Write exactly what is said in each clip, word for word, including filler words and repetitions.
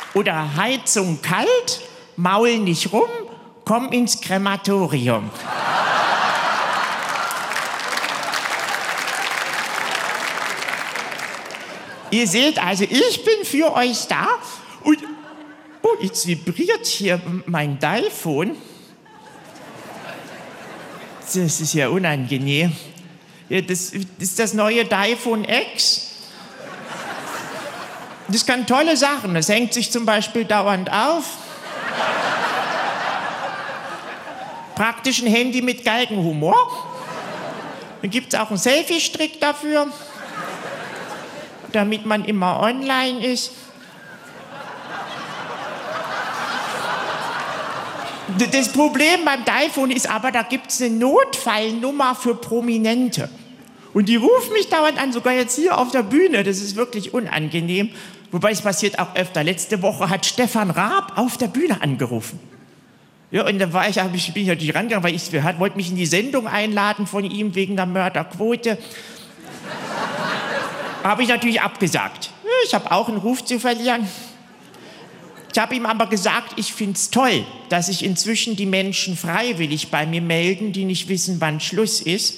Oder Heizung kalt, Maul nicht rum, komm ins Krematorium. Ihr seht also, ich bin für euch da. Und oh, jetzt vibriert hier mein iPhone. Das ist ja unangenehm. Ja, das, das ist das neue iPhone X. Das kann tolle Sachen. Das hängt sich zum Beispiel dauernd auf. Praktisch ein Handy mit Galgenhumor. Dann gibt es auch einen Selfie-Strick dafür, damit man immer online ist. Das Problem beim iPhone ist aber, da gibt es eine Notfallnummer für Prominente. Und die rufen mich dauernd an, sogar jetzt hier auf der Bühne. Das ist wirklich unangenehm. Wobei es passiert auch öfter. Letzte Woche hat Stefan Raab auf der Bühne angerufen. Ja, und da war ich, hab ich, bin ich natürlich rangegangen, weil ich wollte mich in die Sendung einladen von ihm wegen der Mörderquote. Habe ich natürlich abgesagt. Ich habe auch einen Ruf zu verlieren. Ich habe ihm aber gesagt, ich finde es toll, dass sich inzwischen die Menschen freiwillig bei mir melden, die nicht wissen, wann Schluss ist.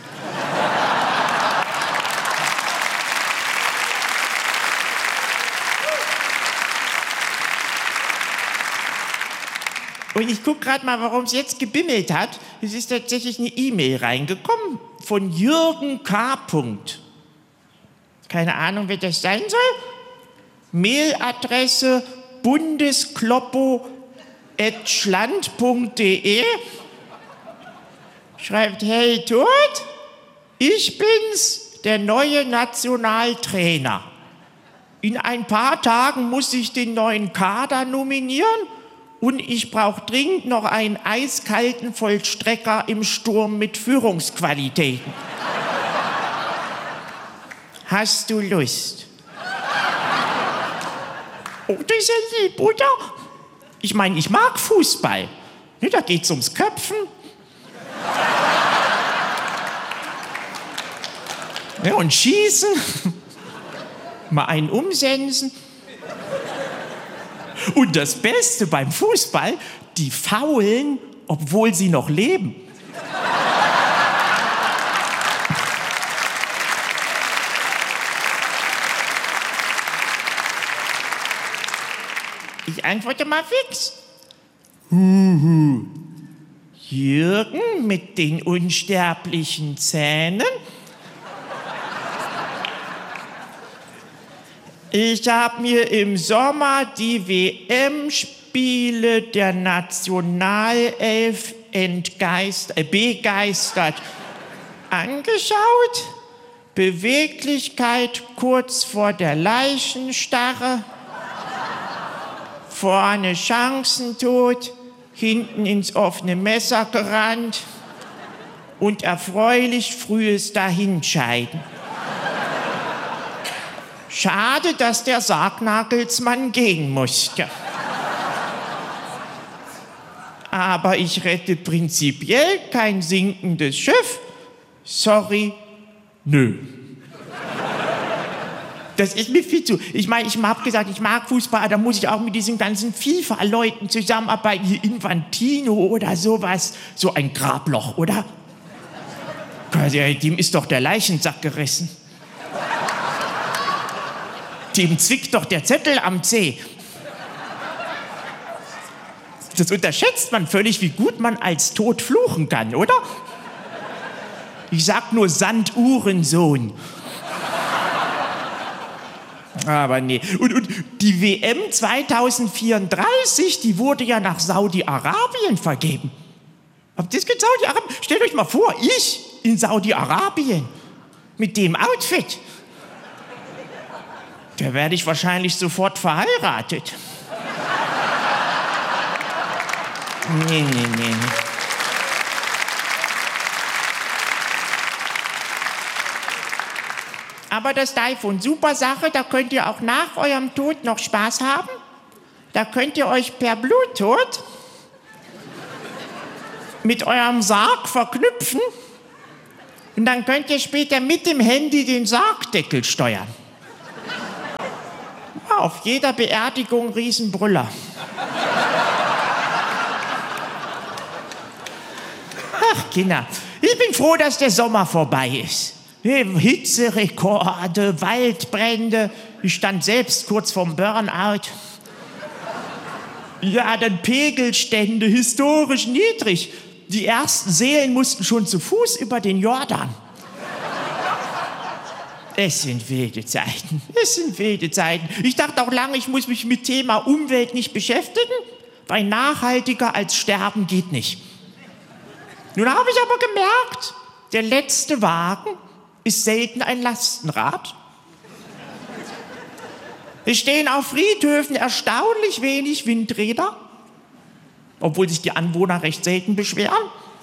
Und ich gucke gerade mal, warum es jetzt gebimmelt hat. Es ist tatsächlich eine E-Mail reingekommen von Jürgen K. Keine Ahnung, wer das sein soll. Mailadresse bundeskloppo at schland punkt de. Schreibt, hey Tod, ich bin's, der neue Nationaltrainer. In ein paar Tagen muss ich den neuen Kader nominieren und ich brauche dringend noch einen eiskalten Vollstrecker im Sturm mit Führungsqualitäten. Hast du Lust? Oh, das ist ja lieb, oder? Ich meine, ich mag Fußball. Ne, da geht's ums Köpfen. Ja, und Schießen. Mal einen umsensen. Und das Beste beim Fußball, die faulen, obwohl sie noch leben. Ich antworte mal fix. Huhu. Jürgen mit den unsterblichen Zähnen. Ich habe mir im Sommer die W M-Spiele der Nationalelf entgeist, äh, begeistert angeschaut. Beweglichkeit kurz vor der Leichenstarre. Vorne Chancentod, hinten ins offene Messer gerannt und erfreulich frühes Dahinscheiden. Schade, dass der Sargnagelsmann gehen musste. Aber ich rette prinzipiell kein sinkendes Schiff. Sorry, nö. Das ist mir viel zu... Ich meine, ich habe gesagt, ich mag Fußball, aber da muss ich auch mit diesen ganzen FIFA-Leuten zusammenarbeiten. Hier Infantino oder sowas. So ein Grabloch, oder? Dem ist doch der Leichensack gerissen. Dem zwickt doch der Zettel am Zeh. Das unterschätzt man völlig, wie gut man als Tod fluchen kann, oder? Ich sag nur Sanduhrensohn. Aber nee. Und, und die W M zweitausendvierunddreißig, die wurde ja nach Saudi-Arabien vergeben. Habt ihr das gesehen? Saudi-Arabien? Stellt euch mal vor, ich in Saudi-Arabien mit dem Outfit. Da werde ich wahrscheinlich sofort verheiratet. Nee, nee, nee. Aber das iPhone, super Sache, da könnt ihr auch nach eurem Tod noch Spaß haben. Da könnt ihr euch per Bluetooth mit eurem Sarg verknüpfen und dann könnt ihr später mit dem Handy den Sargdeckel steuern. Ja, auf jeder Beerdigung Riesenbrüller. Ach, Kinder, ich bin froh, dass der Sommer vorbei ist. Hitzerekorde, Waldbrände. Ich stand selbst kurz vorm Burnout. Ja, dann Pegelstände, historisch niedrig. Die ersten Seelen mussten schon zu Fuß über den Jordan. Es sind wilde Zeiten, es sind wilde Zeiten. Ich dachte auch lange, ich muss mich mit Thema Umwelt nicht beschäftigen, weil nachhaltiger als sterben geht nicht. Nun habe ich aber gemerkt, der letzte Wagen ist selten ein Lastenrad. Es stehen auf Friedhöfen erstaunlich wenig Windräder, obwohl sich die Anwohner recht selten beschweren.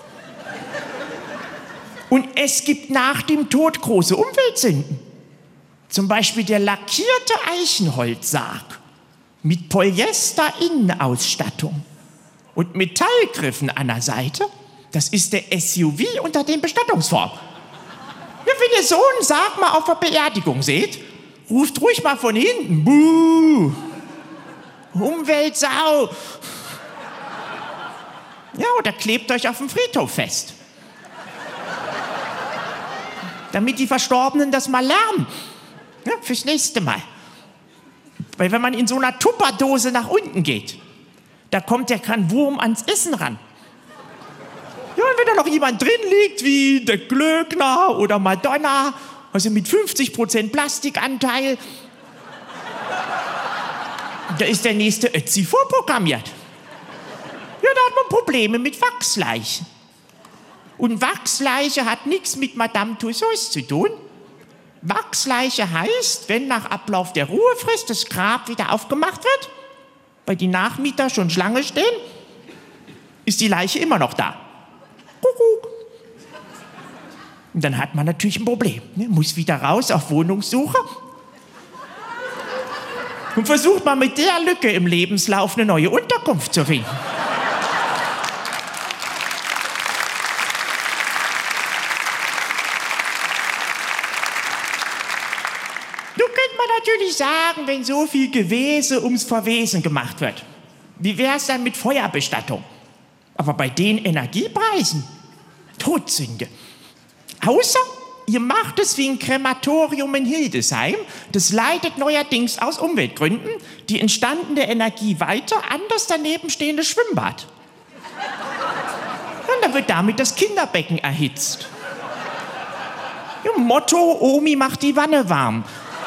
Und es gibt nach dem Tod große Umweltsünden. Zum Beispiel der lackierte Eichenholzsarg mit Polyester-Innenausstattung und Metallgriffen an der Seite. Das ist der S U V unter den Bestattungsformen. Ja, wenn ihr so einen Sarg mal auf der Beerdigung seht, ruft ruhig mal von hinten. Buh! Umweltsau! Ja, oder klebt euch auf dem Friedhof fest. Damit die Verstorbenen das mal lernen. Ja, fürs nächste Mal. Weil wenn man in so einer Tupperdose nach unten geht, da kommt ja kein Wurm ans Essen ran. Ja, und wenn da noch jemand drin liegt, wie der Glöckner oder Madonna, also mit fünfzig Prozent Plastikanteil, da ist der nächste Ötzi vorprogrammiert. Ja, da hat man Probleme mit Wachsleichen. Und Wachsleiche hat nichts mit Madame Tussauds zu tun. Wachsleiche heißt, wenn nach Ablauf der Ruhefrist das Grab wieder aufgemacht wird, weil die Nachmieter schon Schlange stehen, ist die Leiche immer noch da. Kuckuck. Und dann hat man natürlich ein Problem. Ne? Muss wieder raus auf Wohnungssuche. Und versucht man mit der Lücke im Lebenslauf eine neue Unterkunft zu finden. Natürlich sagen, wenn so viel Gewese ums Verwesen gemacht wird. Wie wäre es dann mit Feuerbestattung? Aber bei den Energiepreisen, Todsünde. Außer, ihr macht es wie ein Krematorium in Hildesheim. Das leitet neuerdings aus Umweltgründen die entstandene Energie weiter an das daneben stehende Schwimmbad. Und dann wird damit das Kinderbecken erhitzt. Ja, Motto, Omi macht die Wanne warm.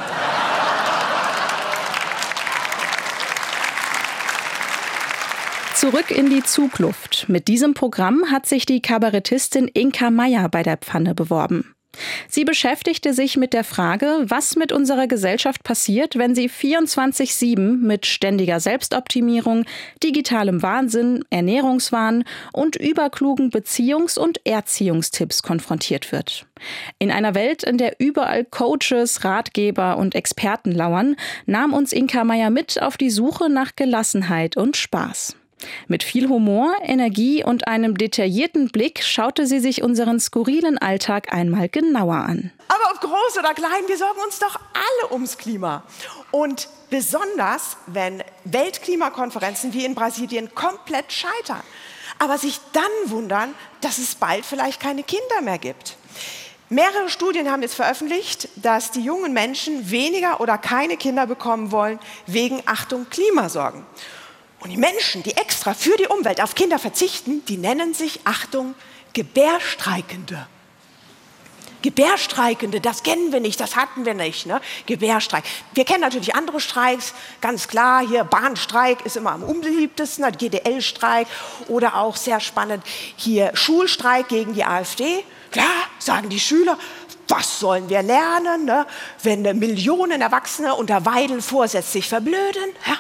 Zurück in die Zugluft. Mit diesem Programm hat sich die Kabarettistin Inka Meyer bei der Pfanne beworben. Sie beschäftigte sich mit der Frage, was mit unserer Gesellschaft passiert, wenn sie vierundzwanzig sieben mit ständiger Selbstoptimierung, digitalem Wahnsinn, Ernährungswahn und überklugen Beziehungs- und Erziehungstipps konfrontiert wird. In einer Welt, in der überall Coaches, Ratgeber und Experten lauern, nahm uns Inka Meyer mit auf die Suche nach Gelassenheit und Spaß. Mit viel Humor, Energie und einem detaillierten Blick schaute sie sich unseren skurrilen Alltag einmal genauer an. Aber ob groß oder klein, wir sorgen uns doch alle ums Klima. Und besonders, wenn Weltklimakonferenzen wie in Brasilien komplett scheitern. Aber sich dann wundern, dass es bald vielleicht keine Kinder mehr gibt. Mehrere Studien haben jetzt veröffentlicht, dass die jungen Menschen weniger oder keine Kinder bekommen wollen wegen, Achtung, Klimasorgen. Und die Menschen, die extra für die Umwelt auf Kinder verzichten, die nennen sich, Achtung, Gebärstreikende. Gebärstreikende, das kennen wir nicht, das hatten wir nicht, ne? Gebärstreik. Wir kennen natürlich andere Streiks, ganz klar, hier Bahnstreik ist immer am unbeliebtesten, G D L-Streik oder auch sehr spannend, hier Schulstreik gegen die AfD. Klar, sagen die Schüler, was sollen wir lernen, ne? Wenn Millionen Erwachsene unter Weidel vorsätzlich verblöden, ja?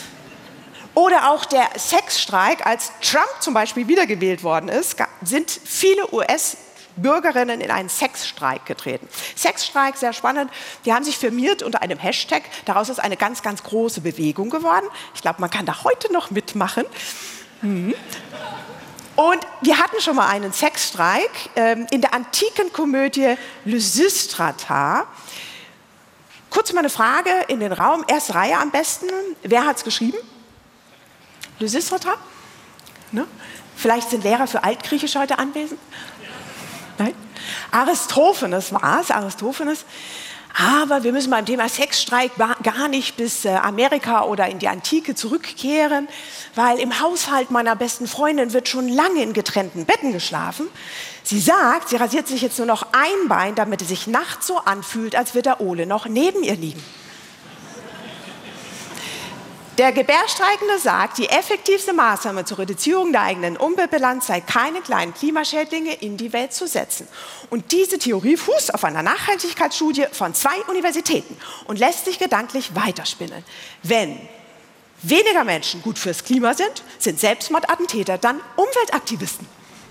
Oder auch der Sexstreik, als Trump zum Beispiel wiedergewählt worden ist, sind viele U S-Bürgerinnen in einen Sexstreik getreten. Sexstreik, sehr spannend, die haben sich firmiert unter einem Hashtag, daraus ist eine ganz, ganz große Bewegung geworden. Ich glaube, man kann da heute noch mitmachen. Mhm. Und wir hatten schon mal einen Sexstreik ähm, in der antiken Komödie Lysistrata. kurz mal eine Frage in den Raum, erste Reihe am besten. Wer hat es geschrieben? Lysistrata? Ne? Vielleicht sind Lehrer für Altgriechisch heute anwesend? Nein? Aristophanes war es, Aristophanes. Aber wir müssen beim Thema Sexstreik gar nicht bis Amerika oder in die Antike zurückkehren, weil im Haushalt meiner besten Freundin wird schon lange in getrennten Betten geschlafen. Sie sagt, sie rasiert sich jetzt nur noch ein Bein, damit es sich nachts so anfühlt, als würde der Ole noch neben ihr liegen. Der Gebärstreikende sagt, die effektivste Maßnahme zur Reduzierung der eigenen Umweltbilanz sei, keine kleinen Klimaschädlinge in die Welt zu setzen. Und diese Theorie fußt auf einer Nachhaltigkeitsstudie von zwei Universitäten und lässt sich gedanklich weiterspinnen. Wenn weniger Menschen gut fürs Klima sind, sind Selbstmordattentäter dann Umweltaktivisten.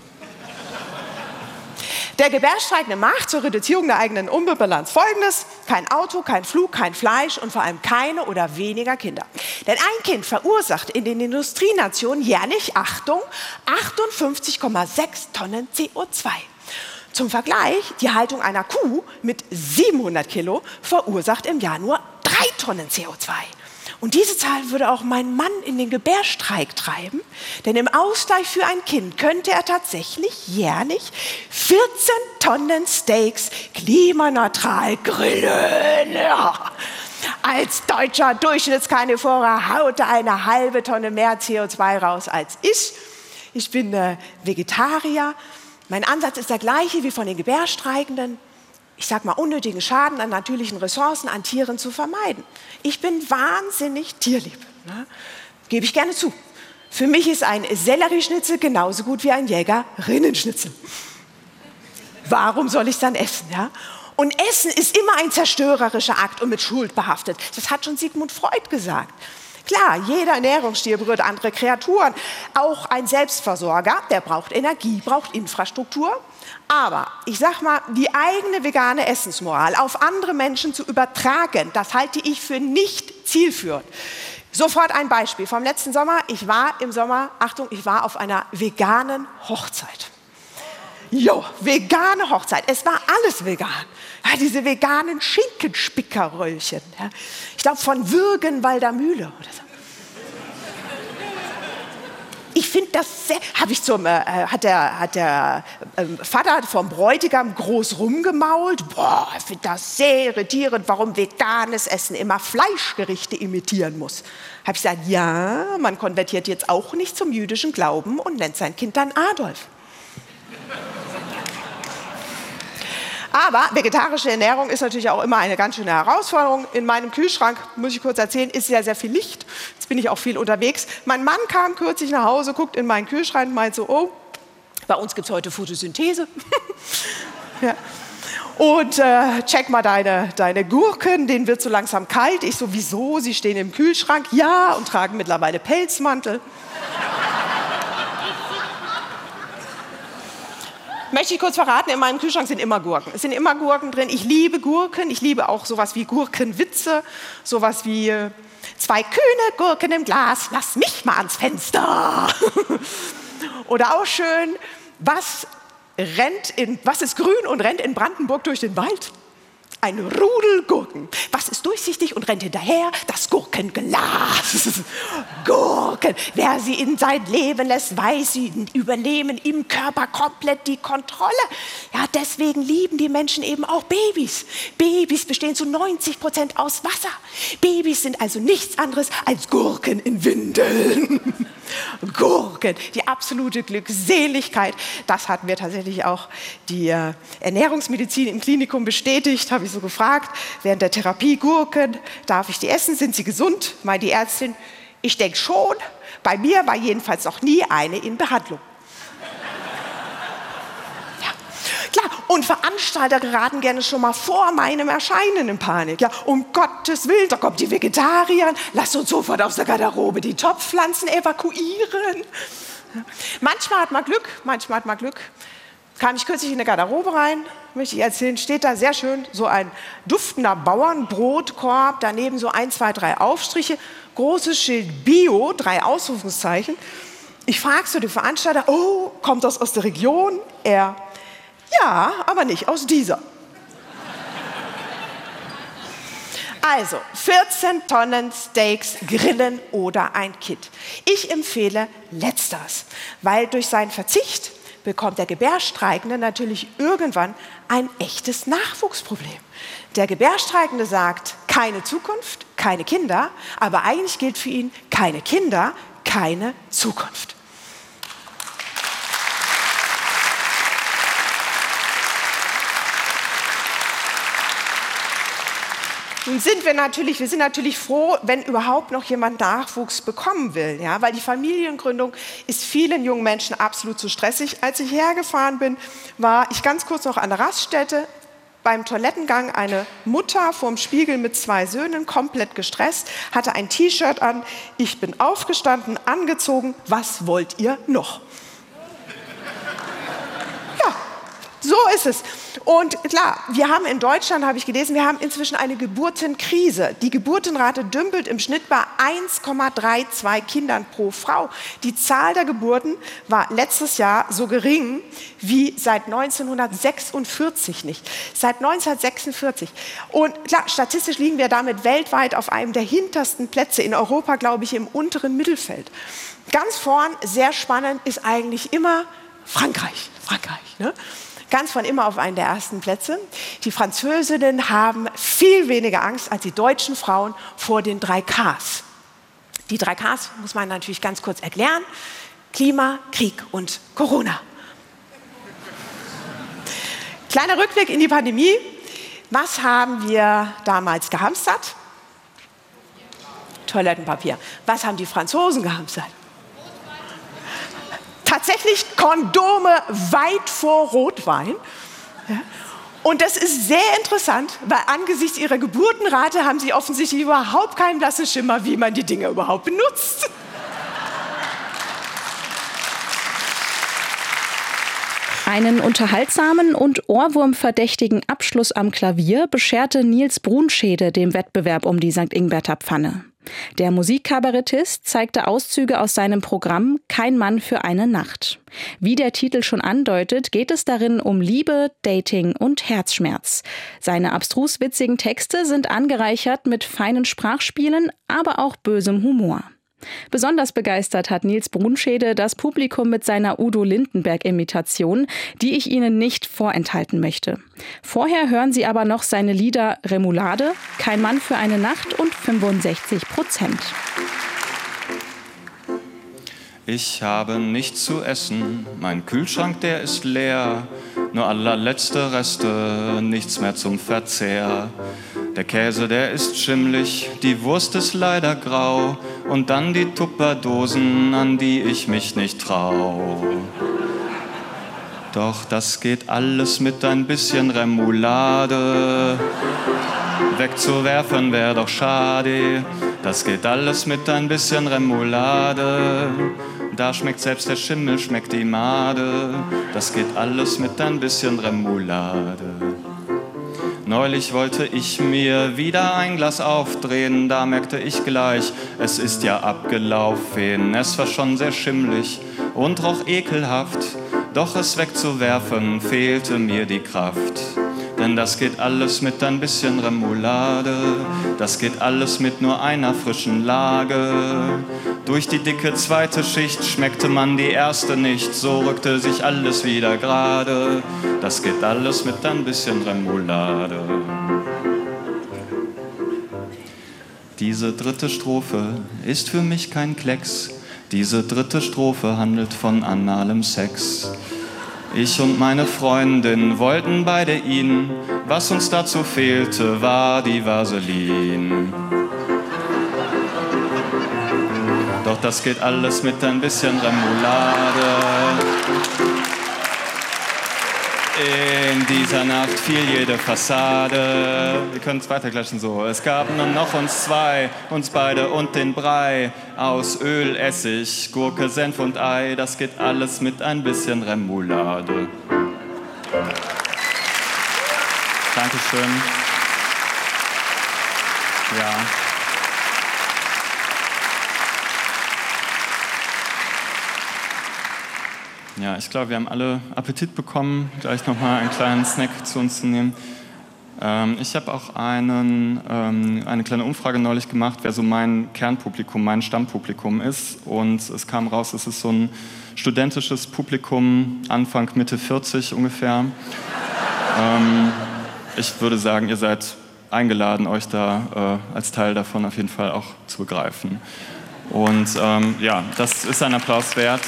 Der Gebärstreikende macht zur Reduzierung der eigenen Umweltbilanz Folgendes: kein Auto, kein Flug, kein Fleisch und vor allem keine oder weniger Kinder. Denn ein Kind verursacht in den Industrienationen jährlich, Achtung, achtundfünfzig Komma sechs Tonnen C O zwei. Zum Vergleich, die Haltung einer Kuh mit siebenhundert Kilo verursacht im Jahr nur drei Tonnen C O zwei. Und diese Zahl würde auch mein Mann in den Gebärstreik treiben, denn im Ausgleich für ein Kind könnte er tatsächlich jährlich vierzehn Tonnen Steaks klimaneutral grillen. Ja. Als deutscher Durchschnittskarnivore haut er eine halbe Tonne mehr C O zwei raus als ich. Ich bin äh, Vegetarier. Mein Ansatz ist der gleiche wie von den Gebärstreikenden. Ich sag mal, unnötigen Schaden an natürlichen Ressourcen, an Tieren zu vermeiden. Ich bin wahnsinnig tierlieb, ne? Gebe ich gerne zu. Für mich ist ein Sellerieschnitzel genauso gut wie ein Jägerinnenschnitzel. Warum soll ich es dann essen? Ja? Und Essen ist immer ein zerstörerischer Akt und mit Schuld behaftet. Das hat schon Sigmund Freud gesagt. Klar, jeder Ernährungsstil berührt andere Kreaturen. Auch ein Selbstversorger, der braucht Energie, braucht Infrastruktur. Aber ich sag mal, die eigene vegane Essensmoral auf andere Menschen zu übertragen, das halte ich für nicht zielführend. Sofort ein Beispiel vom letzten Sommer. Ich war im Sommer, Achtung, ich war auf einer veganen Hochzeit. Jo, vegane Hochzeit. Es war alles vegan. Ja, diese veganen Schinkenspickerröllchen. Ja. Ich glaube von Würgenwalder Mühle oder so. Ich finde das sehr, habe ich zum, äh, hat der, hat der äh, Vater vom Bräutigam groß rumgemault. Boah, ich finde das sehr irritierend, warum veganes Essen immer Fleischgerichte imitieren muss. Habe ich gesagt, ja, man konvertiert jetzt auch nicht zum jüdischen Glauben und nennt sein Kind dann Adolf. Aber vegetarische Ernährung ist natürlich auch immer eine ganz schöne Herausforderung. In meinem Kühlschrank, muss ich kurz erzählen, ist ja sehr viel Licht. Jetzt bin ich auch viel unterwegs. Mein Mann kam kürzlich nach Hause, guckt in meinen Kühlschrank und meint so, oh, bei uns gibt es heute Photosynthese. Ja. Und äh, check mal deine, deine Gurken, denen wird so langsam kalt. Ich so, wieso? Sie stehen im Kühlschrank. Ja, und tragen mittlerweile Pelzmantel. Möchte ich kurz verraten, in meinem Kühlschrank sind immer Gurken. Es sind immer Gurken drin. Ich liebe Gurken. Ich liebe auch sowas wie Gurkenwitze, sowas wie äh, zwei kühne Gurken im Glas, lass mich mal ans Fenster. Oder auch schön, was, rennt in, was ist grün und rennt in Brandenburg durch den Wald? Ein Rudel Gurken. Was ist durchsichtig und rennt hinterher? Das Gurkenglas. Gurken. Wer sie in sein Leben lässt, weiß, sie übernehmen im Körper komplett die Kontrolle. Ja, deswegen lieben die Menschen eben auch Babys. Babys bestehen zu neunzig Prozent aus Wasser. Babys sind also nichts anderes als Gurken in Windeln. Gurken, die absolute Glückseligkeit. Das hat mir tatsächlich auch die äh, Ernährungsmedizin im Klinikum bestätigt. Habe ich so gefragt, während der Therapie, Gurken, darf ich die essen? Sind sie gesund? Meint die Ärztin, ich denke schon. Bei mir war jedenfalls noch nie eine in Behandlung. Ja, klar. Und Veranstalter geraten gerne schon mal vor meinem Erscheinen in Panik. Ja, um Gottes Willen, da kommt die Vegetarierin, lasst uns sofort aus der Garderobe die Topfpflanzen evakuieren. Ja. Manchmal hat man Glück, manchmal hat man Glück. Kam ich kürzlich in eine Garderobe rein, möchte ich erzählen, steht da sehr schön so ein duftender Bauernbrotkorb, daneben so ein, zwei, drei Aufstriche, großes Schild Bio, drei Ausrufungszeichen. Ich frage so den Veranstalter, oh, kommt das aus der Region? Er, ja, aber nicht aus dieser. Also vierzehn Tonnen Steaks grillen oder ein Kind. Ich empfehle Letzteres, weil durch seinen Verzicht bekommt der Gebärstreikende natürlich irgendwann ein echtes Nachwuchsproblem. Der Gebärstreikende sagt, keine Zukunft, keine Kinder, aber eigentlich gilt für ihn, keine Kinder, keine Zukunft. Nun sind wir natürlich, wir sind natürlich froh, wenn überhaupt noch jemand Nachwuchs bekommen will, ja, weil die Familiengründung ist vielen jungen Menschen absolut zu stressig. Als ich hergefahren bin, war ich ganz kurz noch an der Raststätte, beim Toilettengang eine Mutter vorm Spiegel mit zwei Söhnen, komplett gestresst, hatte ein T-Shirt an, ich bin aufgestanden, angezogen, was wollt ihr noch? Ja, so ist es. Und klar, wir haben in Deutschland, habe ich gelesen, wir haben inzwischen eine Geburtenkrise. Die Geburtenrate dümpelt im Schnitt bei eins Komma zweiunddreißig Kindern pro Frau. Die Zahl der Geburten war letztes Jahr so gering wie seit neunzehnhundertsechsundvierzig nicht. Seit neunzehnhundertsechsundvierzig. Und klar, statistisch liegen wir damit weltweit auf einem der hintersten Plätze. In Europa, glaube ich, im unteren Mittelfeld. Ganz vorn, sehr spannend, ist eigentlich immer Frankreich. Frankreich, ne? Ganz von immer auf einen der ersten Plätze. Die Französinnen haben viel weniger Angst als die deutschen Frauen vor den drei Ks. Die drei Ks muss man natürlich ganz kurz erklären. Klima, Krieg und Corona. Kleiner Rückblick in die Pandemie. Was haben wir damals gehamstert? Toilettenpapier. Was haben die Franzosen gehamstert? Tatsächlich Kondome weit vor Rotwein. Ja. Und das ist sehr interessant, weil angesichts ihrer Geburtenrate haben sie offensichtlich überhaupt keinen blassen Schimmer, wie man die Dinge überhaupt benutzt. Einen unterhaltsamen und ohrwurmverdächtigen Abschluss am Klavier bescherte Nils Brunschede dem Wettbewerb um die Sankt Ingbert Pfanne. Der Musikkabarettist zeigte Auszüge aus seinem Programm Kein Mann für eine Nacht. Wie der Titel schon andeutet, geht es darin um Liebe, Dating und Herzschmerz. Seine abstrus witzigen Texte sind angereichert mit feinen Sprachspielen, aber auch bösem Humor. Besonders begeistert hat Nils Brunschede das Publikum mit seiner Udo Lindenberg-Imitation, die ich Ihnen nicht vorenthalten möchte. Vorher hören Sie aber noch seine Lieder Remoulade, Kein Mann für eine Nacht und fünfundsechzig Prozent. Ich habe nichts zu essen, mein Kühlschrank, der ist leer, nur allerletzte Reste, nichts mehr zum Verzehr. Der Käse, der ist schimmlig, die Wurst ist leider grau und dann die Tupperdosen, an die ich mich nicht trau. Doch das geht alles mit ein bisschen Remoulade. Wegzuwerfen wär doch schade. Das geht alles mit ein bisschen Remoulade. Da schmeckt selbst der Schimmel, schmeckt die Made. Das geht alles mit ein bisschen Remoulade. Neulich wollte ich mir wieder ein Glas aufdrehen, da merkte ich gleich, es ist ja abgelaufen. Es war schon sehr schimmlig und roch ekelhaft, doch es wegzuwerfen fehlte mir die Kraft. Denn das geht alles mit ein bisschen Remoulade, das geht alles mit nur einer frischen Lage. Durch die dicke zweite Schicht schmeckte man die erste nicht, so rückte sich alles wieder gerade. Das geht alles mit ein bisschen Remoulade. Diese dritte Strophe ist für mich kein Klecks, diese dritte Strophe handelt von analem Sex. Ich und meine Freundin wollten beide ihn, was uns dazu fehlte, war die Vaseline. Doch das geht alles mit ein bisschen Remoulade. In dieser Nacht fiel jede Fassade. Wir können es weiterklatschen so. Es gab nur noch uns zwei, uns beide und den Brei aus Öl, Essig, Gurke, Senf und Ei. Das geht alles mit ein bisschen Remoulade. Dankeschön. Ja. Ja, ich glaube, wir haben alle Appetit bekommen, gleich nochmal einen kleinen Snack zu uns zu nehmen. Ähm, ich habe auch einen, ähm, eine kleine Umfrage neulich gemacht, wer so mein Kernpublikum, mein Stammpublikum ist. Und es kam raus, es ist so ein studentisches Publikum, Anfang, Mitte vierzig ungefähr. ähm, ich würde sagen, ihr seid eingeladen, euch da äh, als Teil davon auf jeden Fall auch zu begreifen. Und ähm, ja, das ist ein Applaus wert.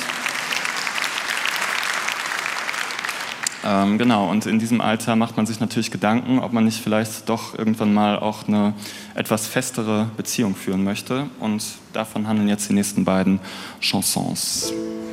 Ähm, genau, und in diesem Alter macht man sich natürlich Gedanken, ob man nicht vielleicht doch irgendwann mal auch eine etwas festere Beziehung führen möchte. Und davon handeln jetzt die nächsten beiden Chansons.